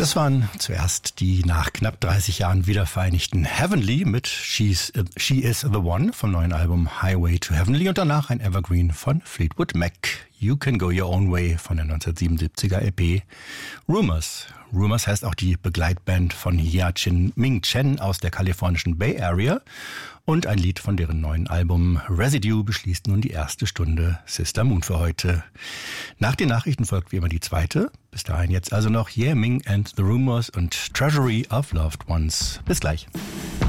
Das waren zuerst die nach knapp 30 Jahren wiedervereinigten Heavenly mit She is the One vom neuen Album Highway to Heavenly und danach ein Evergreen von Fleetwood Mac. You Can Go Your Own Way von der 1977er LP Rumors. Rumors heißt auch die Begleitband von Hya-Chin Ming Chen aus der kalifornischen Bay Area. Und ein Lied von deren neuen Album Residue beschließt nun die erste Stunde Sister Moon für heute. Nach den Nachrichten folgt wie immer die zweite. Bis dahin jetzt also noch Ye Ming and the Rumors und Treasury of Loved Ones. Bis gleich.